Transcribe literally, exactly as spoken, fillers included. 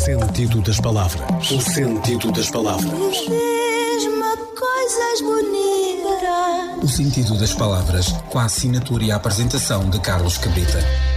sentido das palavras. O sentido das palavras. Diz-me coisas bonitas. O sentido das palavras, com a assinatura e a apresentação de Carlos Cabrita.